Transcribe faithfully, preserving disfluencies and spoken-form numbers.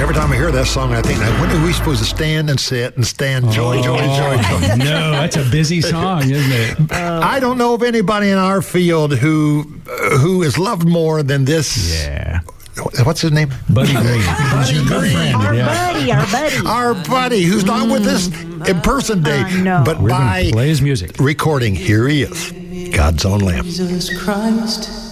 Every time I hear that song, I think, when are we supposed to stand and sit and stand joy, joy, joy, joy? No, that's a busy song, isn't it? Uh, I don't know of anybody in our field who uh, who is loved more than this. Yeah. What's his name? Buddy Green. Buddy Green. Our Yeah. buddy, our buddy. Our buddy, who's not with us in person day, I know. but We're going by to play his music. recording. Here he is, God's own Lamb. Jesus Christ.